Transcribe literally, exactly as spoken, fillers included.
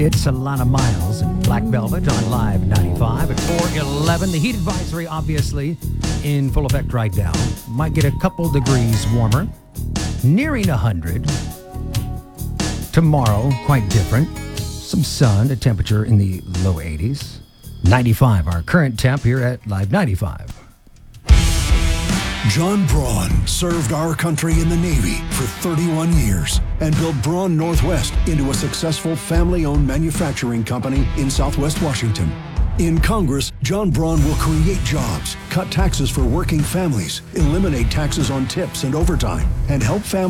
It's Alana Miles and Black Velvet on Live ninety-five at four eleven. The heat advisory, obviously, in full effect right now. Might get a couple degrees warmer. Nearing one hundred. Tomorrow, quite different. Some sun, a temperature in the low eighties. ninety-five, our current temp here at Live ninety-five. John Braun served our country in the Navy for thirty-one years and built Braun Northwest into a successful family-owned manufacturing company in Southwest Washington. In Congress, John Braun will create jobs, cut taxes for working families, eliminate taxes on tips and overtime, and help families